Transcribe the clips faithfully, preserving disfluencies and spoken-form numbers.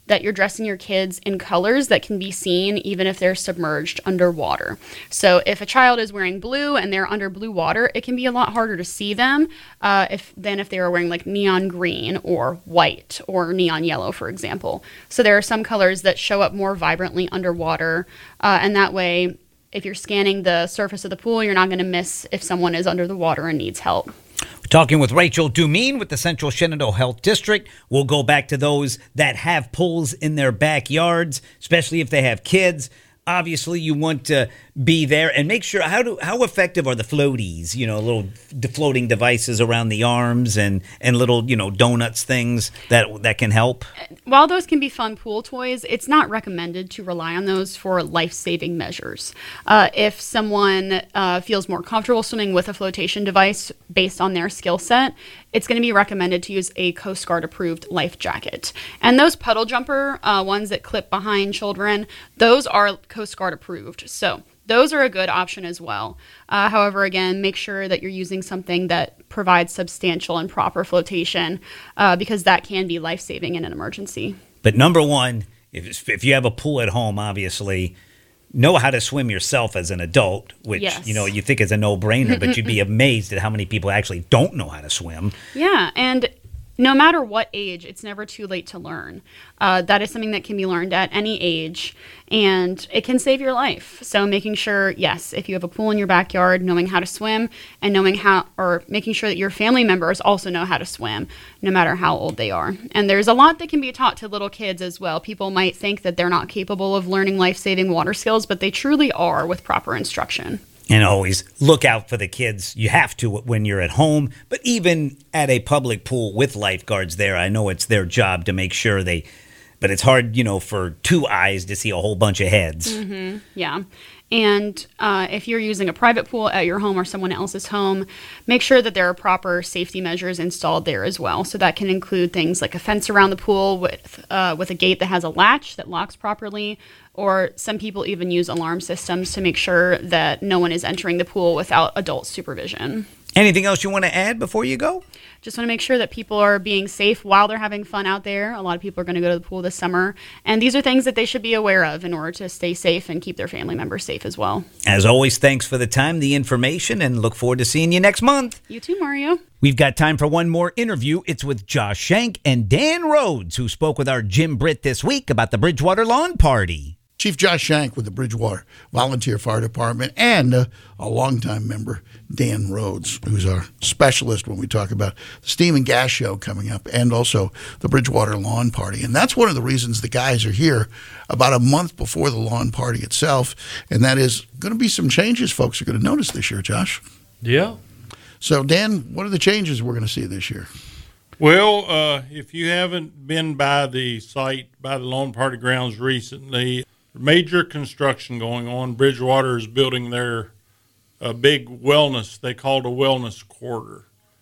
that you're dressing your kids in colors that can be seen even if they're submerged underwater. So if a child is wearing blue and they're under blue water, it can be a lot harder to see them uh, if than if they were wearing like neon green or white or neon yellow, for example. So there are some colors that show up more vibrantly underwater, uh, and that way, if you're scanning the surface of the pool, you're not going to miss if someone is under the water and needs help. We're talking with Rachel Dumeen with the Central Shenandoah Health District. We'll go back to those that have pools in their backyards, especially if they have kids. Obviously, you want to be there and make sure how do how effective are the floaties? You know, little floating devices around the arms and, and little, you know, donuts things that that can help. While those can be fun pool toys, it's not recommended to rely on those for life-saving measures. Uh, if someone uh, feels more comfortable swimming with a flotation device based on their skill set, it's going to be recommended to use a Coast Guard approved life jacket. And those puddle jumper uh, ones that clip behind children, those are Coast Guard approved. So those are a good option as well. Uh, however, again, make sure that you're using something that provides substantial and proper flotation uh, because that can be life-saving in an emergency. But number one, if, if you have a pool at home, obviously, know how to swim yourself as an adult, which, yes. you know, you think is a no-brainer, but you'd be amazed at how many people actually don't know how to swim. Yeah, and no matter what age, it's never too late to learn. Uh, that is something that can be learned at any age, and it can save your life. So making sure, yes, if you have a pool in your backyard, knowing how to swim and knowing how, or making sure that your family members also know how to swim, no matter how old they are. And there's a lot that can be taught to little kids as well. People might think that they're not capable of learning life-saving water skills, but they truly are with proper instruction. And always look out for the kids. You have to when you're at home, but even at a public pool with lifeguards there, I know it's their job to make sure they, but it's hard, you know, for two eyes to see a whole bunch of heads. Mm-hmm. Yeah. And uh, if you're using a private pool at your home or someone else's home, make sure that there are proper safety measures installed there as well. So that can include things like a fence around the pool with uh, with a gate that has a latch that locks properly, or some people even use alarm systems to make sure that no one is entering the pool without adult supervision. Anything else you want to add before you go? Just want to make sure that people are being safe while they're having fun out there. A lot of people are going to go to the pool this summer, and these are things that they should be aware of in order to stay safe and keep their family members safe as well. As always, thanks for the time, the information, and look forward to seeing you next month. You too, Mario. We've got time for one more interview. It's with Josh Shank and Dan Rhodes, who spoke with our Jim Britt this week about the Bridgewater Lawn Party. Chief Josh Shank with the Bridgewater Volunteer Fire Department, and uh, a longtime member, Dan Rhodes, who's our specialist when we talk about the Steam and Gas Show coming up and also the Bridgewater Lawn Party. And that's one of the reasons the guys are here about a month before the lawn party itself, and that is going to be some changes folks are going to notice this year, Josh. Yeah. So, Dan, what are the changes we're going to see this year? Well, uh, if you haven't been by the site, by the lawn party grounds recently, major construction going on. Bridgewater is building their a big wellness, they call it a wellness quarter.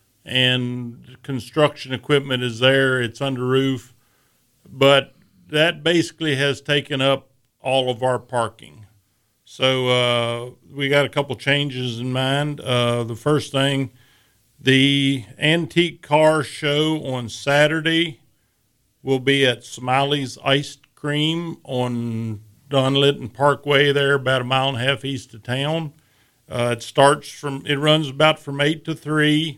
And construction equipment is there, it's under roof. But that basically has taken up all of our parking. So uh, we got a couple changes in mind. Uh, the first thing, the antique car show on Saturday will be at Smiley's Ice Cream on Don Litton Parkway there, about a mile and a half east of town. Uh, it starts from, it runs about from eight to three.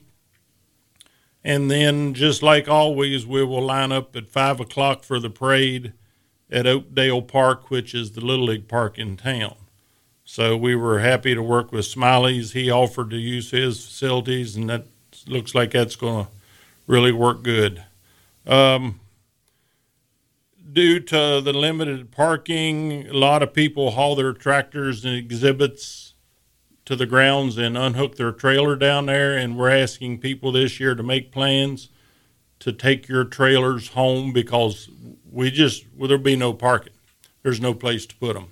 And then, just like always, we will line up at five o'clock for the parade at Oakdale Park, which is the Little League Park in town. So we were happy to work with Smiley's. He offered to use his facilities, and that looks like that's going to really work good. Um, Due to the limited parking, a lot of people haul their tractors and exhibits to the grounds and unhook their trailer down there, and we're asking people this year to make plans to take your trailers home because we just, well, there'll be no parking. There's no place to put them.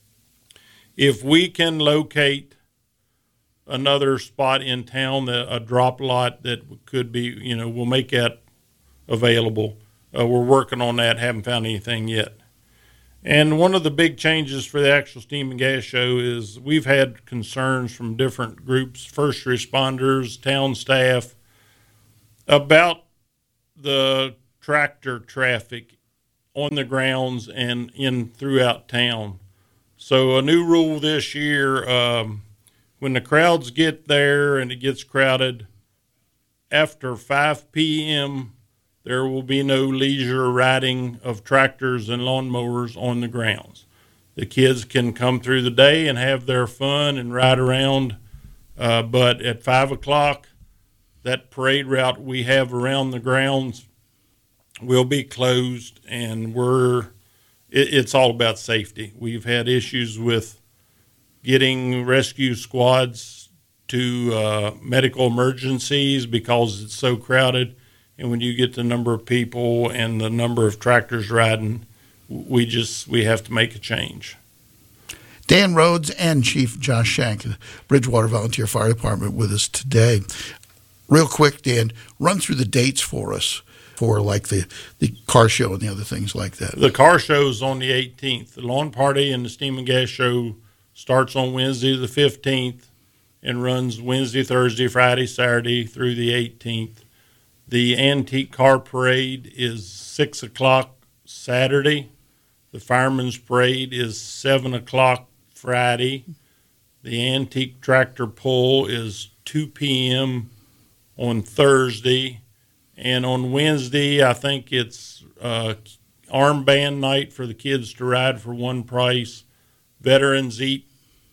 If we can locate another spot in town, that a drop lot that could be, you know, we'll make that available. Uh, we're working on that, haven't found anything yet. And one of the big changes for the actual Steam and Gas Show is we've had concerns from different groups, first responders, town staff, about the tractor traffic on the grounds and in throughout town. So a new rule this year, um, when the crowds get there and it gets crowded, after five p.m., there will be no leisure riding of tractors and lawnmowers on the grounds. The kids can come through the day and have their fun and ride around, uh, but at five o'clock, that parade route we have around the grounds will be closed, and we're it, it's all about safety. We've had issues with getting rescue squads to uh, medical emergencies because it's so crowded. And when you get the number of people and the number of tractors riding, we just we have to make a change. Dan Rhodes and Chief Josh Shank, the Bridgewater Volunteer Fire Department, with us today. Real quick, Dan, run through the dates for us for like the, the car show and the other things like that. The car show is on the eighteenth. The lawn party and the steam and gas show starts on Wednesday the fifteenth and runs Wednesday, Thursday, Friday, Saturday through the eighteenth. The antique car parade is six o'clock Saturday. The fireman's parade is seven o'clock Friday. The antique tractor pull is two p.m. on Thursday. And on Wednesday, I think it's uh, armband night for the kids to ride for one price. Veterans eat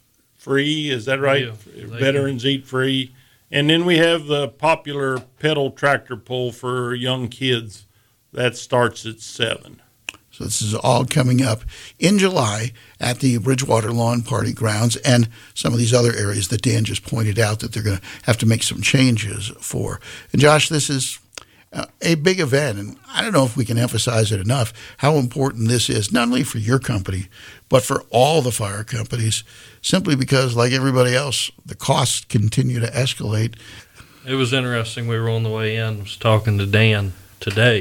free, is that right? Yeah, Veterans eat free. And then we have the popular pedal tractor pull for young kids. That starts at seven. So this is all coming up in July at the Bridgewater Lawn Party grounds and some of these other areas that Dan just pointed out that they're going to have to make some changes for. And Josh, this is uh, a big event, and I don't know if we can emphasize it enough how important this is, not only for your company, but for all the fire companies, simply because, like everybody else, the costs continue to escalate. It was interesting. We were on the way in, I was talking to Dan today.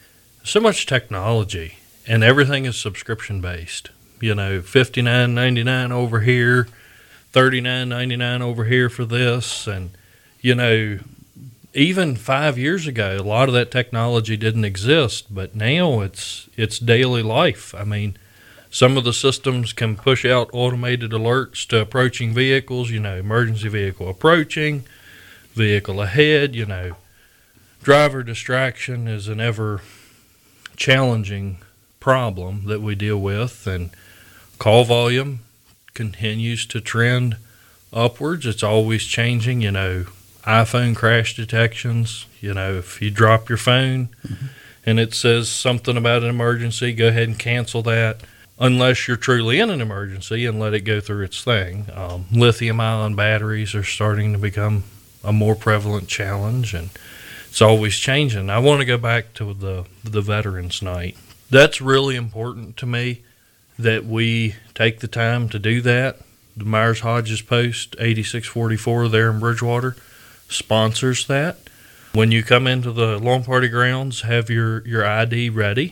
So much technology, and everything is subscription-based. You know, fifty-nine ninety-nine over here, thirty-nine ninety-nine over here for this. And, you know, even five years ago, a lot of that technology didn't exist, but now it's it's daily life. I mean, some of the systems can push out automated alerts to approaching vehicles, you know, emergency vehicle approaching, vehicle ahead, you know. Driver distraction is an ever challenging problem that we deal with, and call volume continues to trend upwards. It's always changing, you know, iPhone crash detections, you know, if you drop your phone mm-hmm. and it says something about an emergency, go ahead and cancel that unless you're truly in an emergency and let it go through its thing. Um, lithium-ion batteries are starting to become a more prevalent challenge, and it's always changing. I want to go back to the the Veterans Night. That's really important to me that we take the time to do that. The Myers-Hodges Post eighty-six forty-four there in Bridgewater sponsors that. When you come into the lawn party grounds, have your, your I D ready,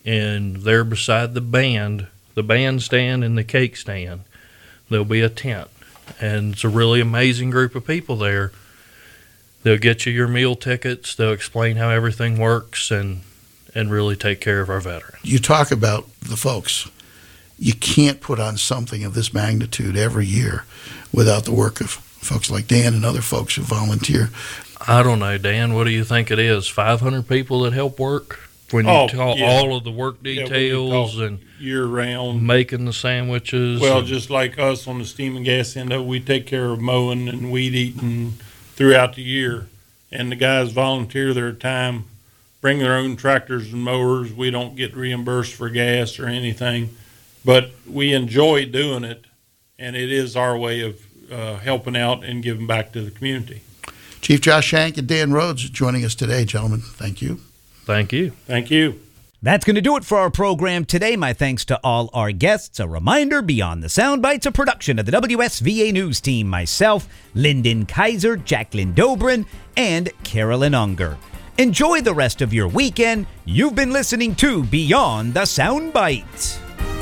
and there beside the band, the bandstand and the cake stand, there'll be a tent. And it's a really amazing group of people there. They'll get you your meal tickets. They'll explain how everything works and and really take care of our veterans. You talk about the folks. You can't put on something of this magnitude every year without the work of folks like Dan and other folks who volunteer. I don't know, Dan, what do you think it is? five hundred people that help work? When you oh, talk yeah. all of the work details yeah, and year-round. Making the sandwiches. Well, and, just like us on the steam and gas end of it, we take care of mowing and weed eating throughout the year. And the guys volunteer their time, bring their own tractors and mowers. We don't get reimbursed for gas or anything, but we enjoy doing it, and it is our way of uh, helping out and giving back to the community. Chief Josh Shank and Dan Rhodes joining us today, gentlemen. Thank you. Thank you. Thank you. That's going to do it for our program today. My thanks to all our guests. A reminder, Beyond the Soundbites, a production of the W S V A News Team. Myself, Lyndon Kaiser, Jacqueline Dobrin, and Carolyn Unger. Enjoy the rest of your weekend. You've been listening to Beyond the Soundbites.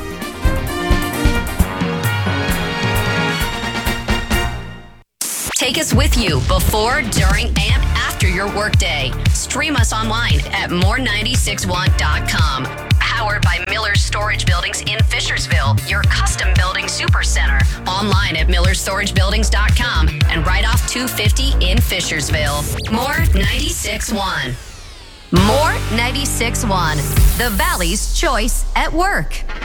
Take us with you before, during, and after your workday. Stream us online at more nine six one dot com. Powered by Miller's Storage Buildings in Fishersville, your custom building supercenter. Online at millers storage buildings dot com and right off two fifty in Fishersville. More ninety-six point one. More ninety-six point one. The Valley's choice at work.